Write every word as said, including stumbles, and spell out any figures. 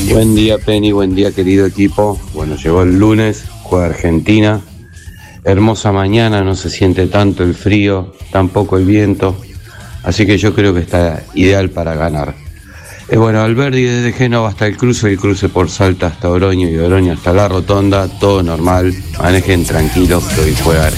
Buen día, Penny, buen día, querido equipo. Bueno, llegó el lunes, juega Argentina. Hermosa mañana, no se siente tanto el frío, tampoco el viento. Así que yo creo que está ideal para ganar. Eh, bueno, Alberdi desde Génova hasta el cruce, el cruce por Salta hasta Oroño y de Oroño hasta la Rotonda, todo normal. Manejen tranquilos que hoy juega Argentina.